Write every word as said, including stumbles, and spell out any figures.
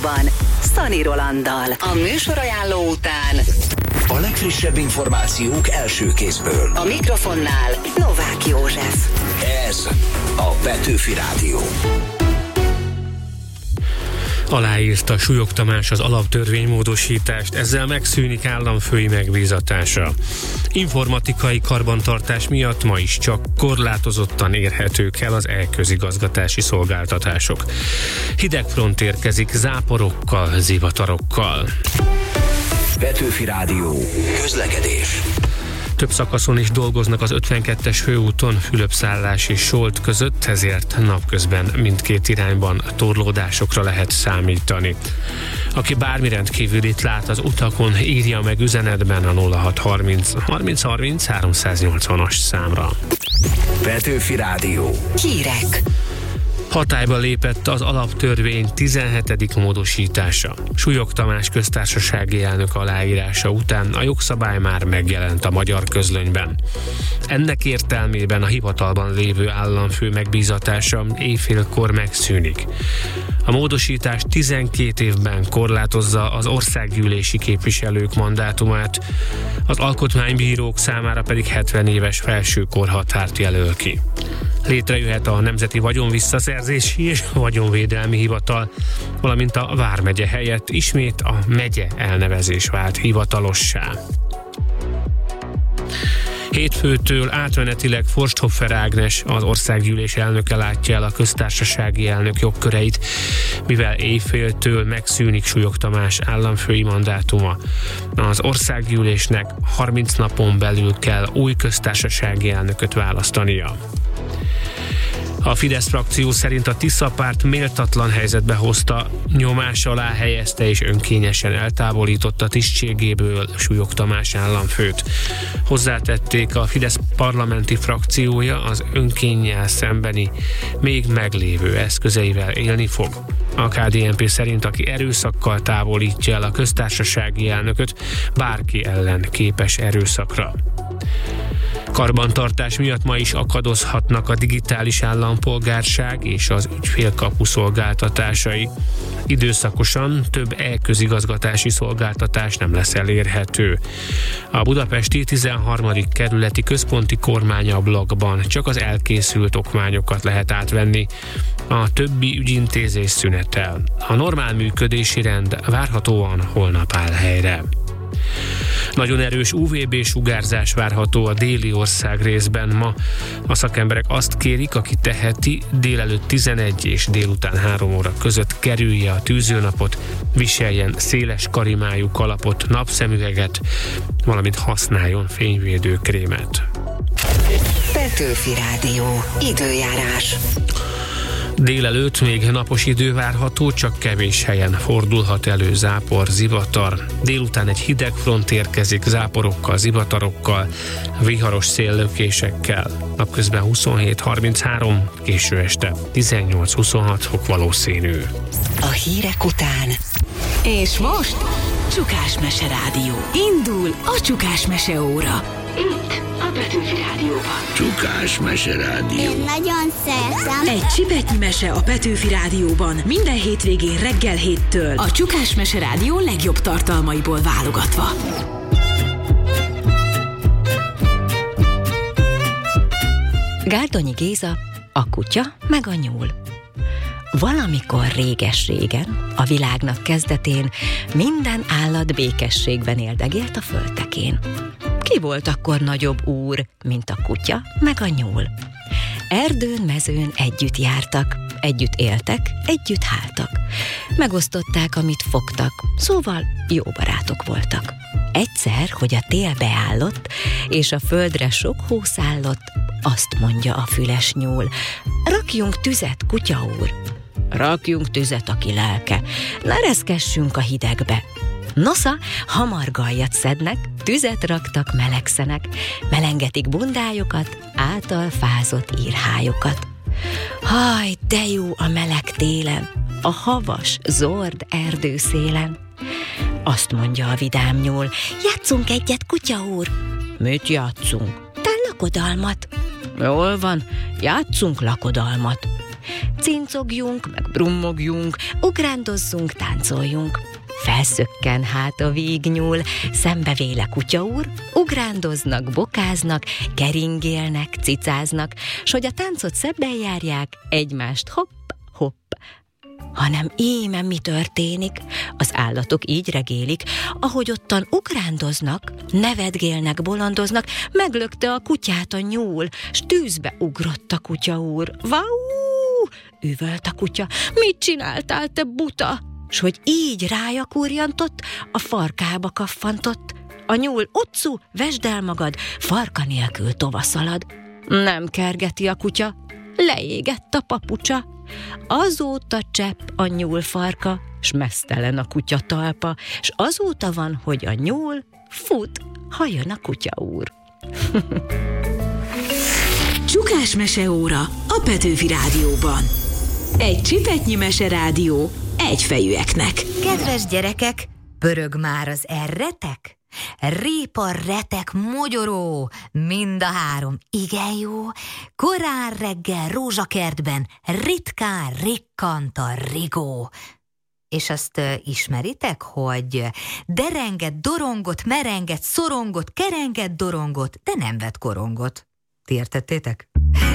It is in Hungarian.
Szani Rolanddal. A műsorajánló után a legfrissebb információk első kézből. A mikrofonnál Novák József. Ez a Petőfi Rádió. Aláírta Súlyog Tamás az alaptörvénymódosítást, ezzel megszűnik államfői megbízatása. Informatikai karbantartás miatt ma is csak korlátozottan érhetők el az e-közigazgatási szolgáltatások. Hidegfront érkezik záporokkal, zivatarokkal. Petőfi Rádió. Közlekedés. Több szakaszon is dolgoznak az ötvenkettes főúton Fülöpszállás és Solt között, ezért napközben mindkét irányban torlódásokra lehet számítani. Aki bármi rendkívülit lát az utakon, írja meg üzenetben a nulla hat harminc harminc harminc háromszáznyolcvanas számra. Petőfi Rádió. Hírek. Hatályba lépett az alaptörvény tizenhetedik módosítása. Súlyog Tamás köztársasági elnök aláírása után a jogszabály már megjelent a magyar közlönyben. Ennek értelmében a hivatalban lévő államfő megbízatása éjfélkor megszűnik. A módosítás tizenkét évben korlátozza az országgyűlési képviselők mandátumát, az alkotmánybírók számára pedig hetven éves felső korhatárt jelöl ki. Létrejöhet a Nemzeti Vagyonvisszaszerzési és Vagyonvédelmi Hivatal, valamint a vármegye helyett ismét a megye elnevezés vált hivatalossá. Hétfőtől átmenetileg Forsthoffer Ágnes, az országgyűlés elnöke látja el a köztársasági elnök jogköreit, mivel éjféltől megszűnik Súlyog Tamás államfői mandátuma. Az országgyűlésnek harminc napon belül kell új köztársasági elnököt választania. A Fidesz frakció szerint a Tisza párt méltatlan helyzetbe hozta, nyomás alá helyezte és önkényesen eltávolította tisztségéből Súlyog Tamás államfőt. Hozzátették, a Fidesz parlamenti frakciója az önkénnyel szembeni még meglévő eszközeivel élni fog. A ká dé en pé szerint, aki erőszakkal távolítja el a köztársasági elnököt, bárki ellen képes erőszakra. Karbantartás miatt ma is akadozhatnak a digitális állampolgárság és az ügyfélkapu szolgáltatásai. Időszakosan több e-közigazgatási szolgáltatás nem lesz elérhető. A budapesti tizenharmadik kerületi központi kormányablakban csak az elkészült okmányokat lehet átvenni. A többi ügyintézés szünetel. A normál működési rend várhatóan holnap áll helyre. Nagyon erős u vé bé sugárzás várható a déli ország részben ma. A szakemberek azt kérik, aki teheti, délelőtt tizenegy és délután három óra között kerülje a tűzőnapot, viseljen széles karimájú kalapot, napszemüveget, valamint használjon fényvédőkrémet. Petőfi Rádió. Időjárás. Délelőtt még napos idő várható, csak kevés helyen fordulhat elő zápor, zivatar. Délután egy hideg front érkezik záporokkal, zivatarokkal, viharos széllökésekkel. Napközben huszonhét harminchárom, késő este tizennyolc-huszonhat fok valószínű. A hírek után. És most Csukás Mese Rádió. Indul a Csukás Mese óra. Itt a Petőfi Rádióban. Csukás Mese Rádió. Én nagyon szeretem. Egy csipetnyi mese a Petőfi Rádióban. Minden hétvégén reggel héttől. A Csukás Mese Rádió legjobb tartalmaiból válogatva. Gárdonyi Géza, a kutya meg a nyúl. Valamikor réges-régen, a világnak kezdetén minden állat békességben éldegélt a földtekén. Ki volt akkor nagyobb úr, mint a kutya meg a nyúl? Erdőn, mezőn együtt jártak, együtt éltek, együtt háltak. Megosztották, amit fogtak, szóval jó barátok voltak. Egyszer, hogy a tél beállott, és a földre sok hó szállott, azt mondja a füles nyúl: rakjunk tüzet, kutya úr! Rakjunk tüzet, aki lelke, ne reszkessünk a hidegbe. Nosza, hamar gallyat szednek, tüzet raktak, melegszenek, melengetik bundájukat, általfázott írhályokat. Haj, de jó a meleg télen, a havas, zord erdőszélen. Azt mondja a vidám nyúl: játszunk egyet, kutya úr. Mit játszunk? Te lakodalmat. Jól van, játszunk lakodalmat. cincogjunk, meg brummogjunk, ugrándozzunk, táncoljunk. Felszökken hát a vígnyúl, szembe véle kutyaúr, ugrándoznak, bokáznak, keringélnek, cicáznak, s hogy a táncot szebben járják, egymást hopp, hopp. Hanem íme mi történik, az állatok így regélik, ahogy ottan ugrándoznak, nevetgélnek, bolondoznak, meglökte a kutyát a nyúl, s tűzbe ugrott a kutyaúr. Vau! Üvölt a kutya, mit csináltál, te buta? S hogy így rája kurjantott, a farkába kaffantott. A nyúl, utcu, vesd el magad, farka nélkül tovaszalad. Nem kergeti a kutya, leégett a papucsa. Azóta csepp a nyúl farka, s meztelen a kutya talpa, s azóta van, hogy a nyúl fut, ha jön a kutyaúr. Csukás meseóra a Petőfi Rádióban. Egy csipetnyi meserádió egyfejűeknek. Kedves gyerekek, pörög már az erretek? Répa, retek, mogyoró, mind a három igen jó. Korán reggel rózsakertben ritkán rikkant a rigó. És azt uh, ismeritek, hogy derengett, dorongott, merengett, szorongott, kerengett, dorongott, de nem vett korongot. Ti értettétek?